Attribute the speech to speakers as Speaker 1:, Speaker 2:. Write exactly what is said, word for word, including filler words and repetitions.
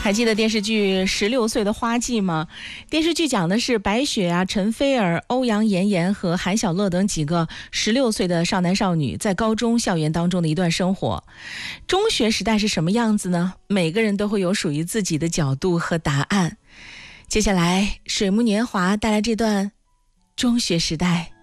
Speaker 1: 还记得电视剧《十六岁的花季》吗？电视剧讲的是白雪啊、陈菲儿、欧阳妍妍和韩小乐等几个十六岁的少男少女在高中校园当中的一段生活。中学时代是什么样子呢？每个人都会有属于自己的角度和答案。接下来，水木年华带来这段中学时代。